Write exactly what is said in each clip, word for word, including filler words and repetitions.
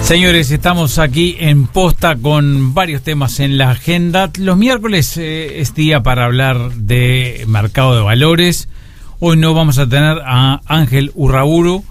Señores, estamos aquí en Posta con varios temas en la agenda. Los miércoles eh, es día para hablar de mercado de valores. Hoy no vamos a tener a Ángel Urraburu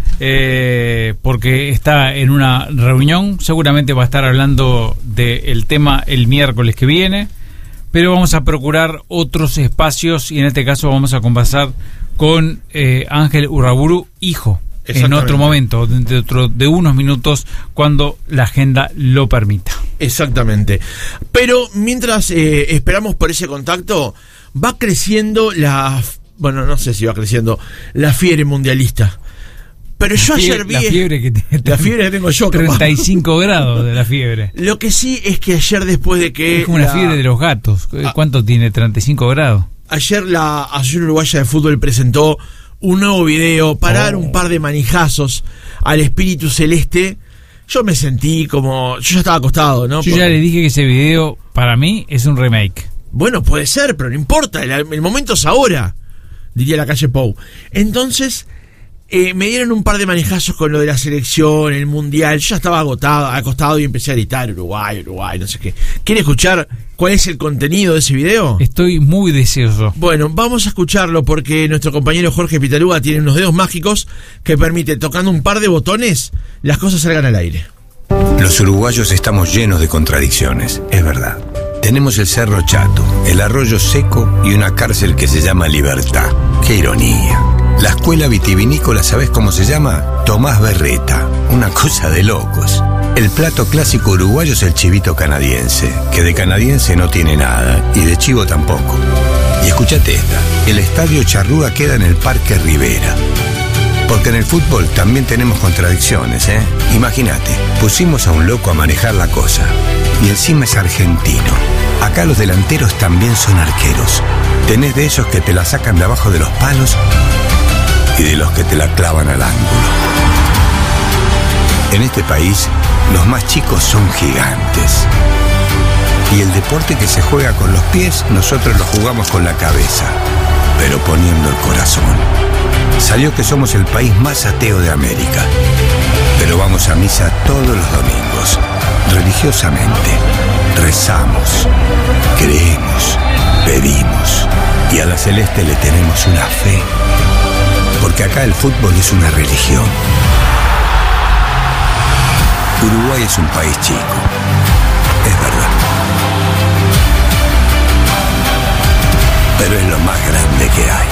eh, porque está en una reunión. Seguramente va a estar hablando del tema el miércoles que viene. Pero vamos a procurar otros espacios y en este caso vamos a conversar con eh, Ángel Urraburu, hijo. En otro momento, dentro de unos minutos, cuando la agenda lo permita. Exactamente. Pero mientras eh, esperamos por ese contacto, va creciendo la... Bueno, no sé si va creciendo la fiebre mundialista. Pero yo fiebre, ayer vi... La fiebre que, te, la fiebre que tengo yo. treinta y cinco grados de la fiebre. Lo que sí es que ayer después de que... Es como la, la fiebre de los gatos. ¿Cuánto ah, tiene? ¿treinta y cinco grados? Ayer la Asociación Uruguaya de Fútbol presentó un nuevo video para oh. dar un par de manijazos al espíritu celeste. Yo me sentí como... Yo ya estaba acostado, ¿no? Yo Porque... ya le dije que ese video, para mí, es un remake. Bueno, puede ser, pero no importa. El, el momento es ahora, diría la calle Pou. Entonces, eh, me dieron un par de manijazos con lo de la selección, el mundial. Yo ya estaba agotado, acostado y empecé a gritar Uruguay, Uruguay, no sé qué. ¿Quiere escuchar cuál es el contenido de ese video? Estoy muy deseoso. Bueno, vamos a escucharlo porque nuestro compañero Jorge Pitaluga tiene unos dedos mágicos que permite, tocando un par de botones, las cosas salgan al aire. Los uruguayos estamos llenos de contradicciones, es verdad. Tenemos el Cerro Chato, el arroyo seco y una cárcel que se llama Libertad. ¡Qué ironía! La escuela vitivinícola, ¿sabés cómo se llama? Tomás Berreta. Una cosa de locos. El plato clásico uruguayo es el chivito canadiense, que de canadiense no tiene nada, y de chivo tampoco. Y escuchate esta, el estadio Charrúa queda en el Parque Rivera. Porque en el fútbol también tenemos contradicciones, ¿eh? Imagínate, pusimos a un loco a manejar la cosa, y encima es argentino. Acá los delanteros también son arqueros. Tenés de esos que te la sacan de abajo de los palos y de los que te la clavan al ángulo. En este país, los más chicos son gigantes. Y el deporte que se juega con los pies, nosotros lo jugamos con la cabeza, pero poniendo el corazón. Salió que somos el país más ateo de América, pero vamos a misa todos los domingos, religiosamente. Rezamos, creemos, pedimos, y a la celeste le tenemos una fe, porque acá el fútbol es una religión. Uruguay es un país chico, es verdad, pero es lo más grande que hay.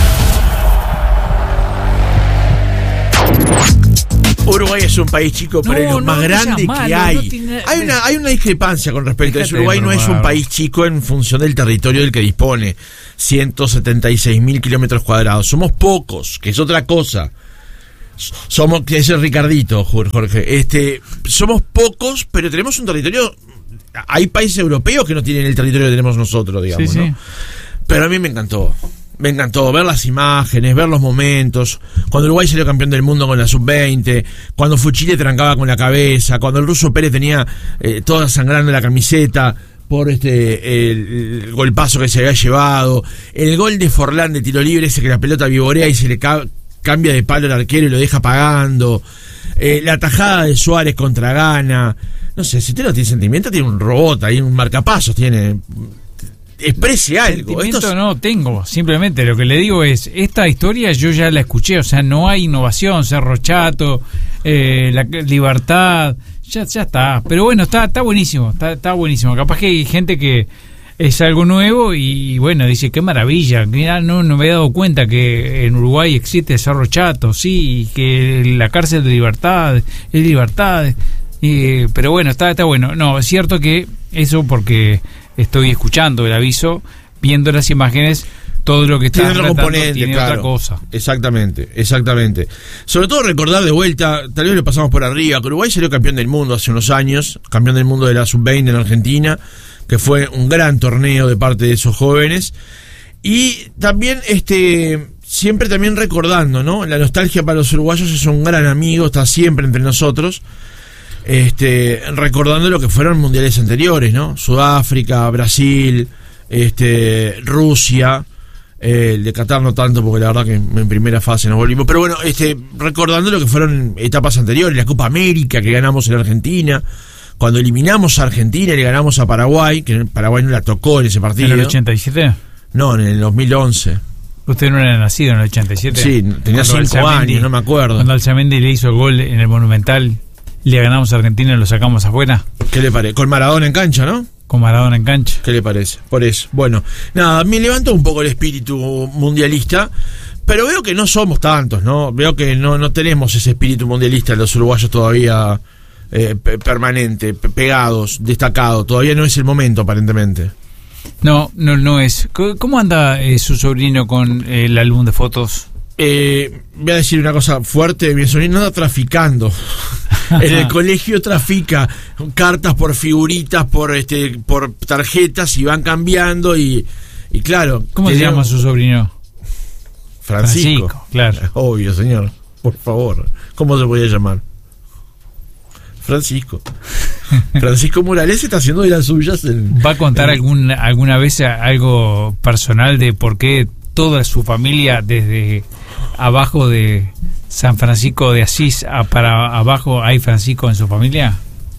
Uruguay es un país chico, pero no, es lo no, más no grande malo, que hay. No tiene... Hay una hay una discrepancia con respecto a eso. Uruguay no es un país chico en función del territorio del que dispone, ciento setenta y seis mil kilómetros cuadrados. Somos pocos, que es otra cosa. Somos, que es el Ricardito, Jorge. Este, somos pocos, pero tenemos un territorio. Hay países europeos que no tienen el territorio que tenemos nosotros, digamos, sí, sí. ¿no? Pero a mí me encantó. Me encantó ver las imágenes, ver los momentos. Cuando Uruguay salió campeón del mundo con la sub veinte, cuando Fuchile trancaba con la cabeza, cuando el Ruso Pérez tenía eh, toda sangrando la camiseta por este el, el golpazo que se había llevado, el gol de Forlán de tiro libre, ese que la pelota vivorea y se le ca- cambia de palo al arquero y lo deja pagando, eh, la tajada de Suárez contra Ghana. No sé, si usted no tiene sentimiento, tiene un robot ahí, un marcapasos, tiene... Exprese algo. Sentimiento es... no tengo, simplemente lo que le digo es, esta historia yo ya la escuché, o sea, no hay innovación, Cerro Chato, eh, la Libertad, ya ya está, pero bueno, está está buenísimo, está está buenísimo, capaz que hay gente que es algo nuevo y bueno, dice, qué maravilla, mira, no, no me he dado cuenta que en Uruguay existe Cerro Chato, sí, y que la cárcel de Libertad es Libertad, y, pero bueno, está está bueno, no, es cierto que eso porque... Estoy escuchando el aviso, viendo las imágenes, todo lo que está tiene otro componente, tiene claro, otra cosa. Exactamente, exactamente. Sobre todo recordar de vuelta, tal vez lo pasamos por arriba, que Uruguay salió campeón del mundo hace unos años, campeón del mundo de la sub veinte en Argentina, que fue un gran torneo de parte de esos jóvenes. Y también este siempre también recordando, ¿no? La nostalgia para los uruguayos es un gran amigo, está siempre entre nosotros. Este, recordando lo que fueron mundiales anteriores, ¿no? Sudáfrica, Brasil, este, Rusia, Eh, el de Qatar no tanto, porque la verdad que en primera fase nos volvimos. Pero bueno, este, recordando lo que fueron etapas anteriores, la Copa América que ganamos en Argentina, cuando eliminamos a Argentina y le ganamos a Paraguay, que Paraguay no la tocó en ese partido. ¿En el ochenta y siete? No, en el dos mil once. ¿Usted no era nacido en el ochenta y siete? Sí, tenía cinco años, no me acuerdo. Cuando Alzamendi le hizo el gol en el Monumental, le ganamos a Argentina y lo sacamos afuera. ¿Qué le parece? Con Maradona en cancha, ¿no? Con Maradona en cancha. ¿Qué le parece? Por eso. Bueno, nada, me levantó un poco el espíritu mundialista, pero veo que no somos tantos, ¿no? Veo que no, no tenemos ese espíritu mundialista los uruguayos todavía eh, permanente, pegados, destacados. Todavía no es el momento, aparentemente. No, no, no es. ¿Cómo anda eh, su sobrino con eh, el álbum de fotos? Eh, voy a decir una cosa fuerte, mi sobrino anda traficando. En el colegio trafica cartas por figuritas, por este, por tarjetas, y van cambiando y, y claro. ¿Cómo se llama su sobrino? Francisco. Francisco, claro. Obvio, señor. Por favor. ¿Cómo se podía llamar? Francisco. Francisco Morales está haciendo de las suyas. En, ¿Va a contar en, algún, alguna vez algo personal de por qué toda su familia, desde abajo de San Francisco de Asís a para abajo, hay Francisco en su familia?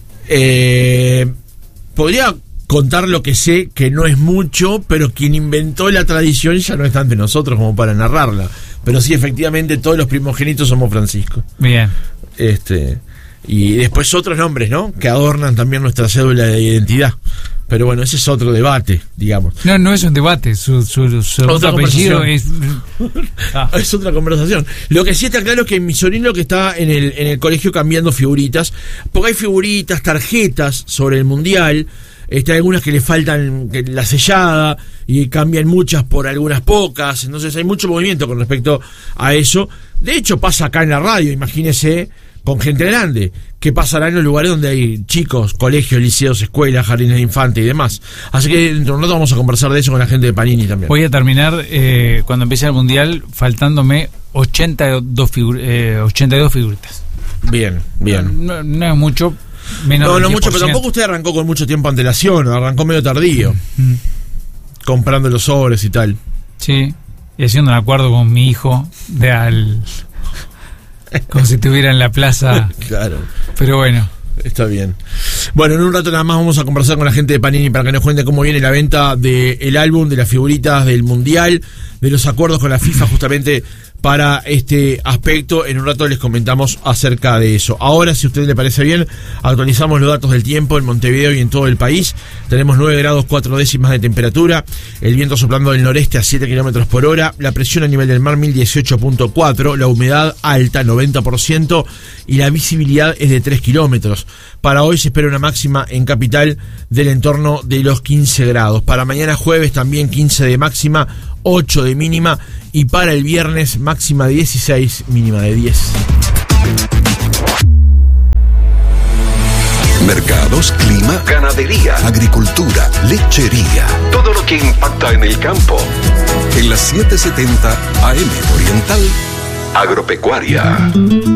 Eh, podría contar lo que sé, que no es mucho, pero quien inventó la tradición ya no está ante nosotros como para narrarla. Pero sí, efectivamente, todos los primogénitos somos Francisco. Bien. Este... Y después otros nombres, ¿no? Que adornan también nuestra cédula de identidad. Pero bueno, ese es otro debate, digamos. No, no es un debate. Su, su, su otra apellido es... Ah. Es otra conversación. Lo que sí está claro es que mi sobrino que está en el, en el colegio cambiando figuritas, porque hay figuritas, tarjetas sobre el Mundial, este, hay algunas que le faltan la sellada y cambian muchas por algunas pocas, entonces hay mucho movimiento con respecto a eso. De hecho pasa acá en la radio, imagínese, con gente grande, que pasará en los lugares donde hay chicos, colegios, liceos, escuelas, jardines de infantes y demás. Así que dentro de un rato vamos a conversar de eso con la gente de Panini también. Voy a terminar, eh, cuando empiece el Mundial, faltándome ochenta y dos, figu- eh, ochenta y dos figuritas. Bien, bien. No, no, no es mucho, menos No, del no diez por ciento. mucho, pero tampoco usted arrancó con mucho tiempo antelación, arrancó medio tardío, Mm. comprando los sobres y tal. Sí, y haciendo un acuerdo con mi hijo de al... como si estuviera en la plaza. Claro. Pero bueno. Está bien. Bueno, en un rato nada más vamos a conversar con la gente de Panini para que nos cuente cómo viene la venta del álbum, de las figuritas del Mundial, de los acuerdos con la FIFA justamente para este aspecto. En un rato les comentamos acerca de eso. Ahora, si a usted le parece bien, actualizamos los datos del tiempo en Montevideo y en todo el país. Tenemos nueve grados cuatro décimas de temperatura, el viento soplando del noreste a siete kilómetros por hora, la presión a nivel del mar mil dieciocho punto cuatro, la humedad alta noventa por ciento y la visibilidad es de tres kilómetros. Para hoy se espera una máxima en capital del entorno de los quince grados. Para mañana jueves también quince de máxima, ocho de mínima, y para el viernes máxima de dieciséis, mínima de diez. Mercados, clima, ganadería, agricultura, lechería. Todo lo que impacta en el campo. En las setecientos setenta A M Oriental, Agropecuaria.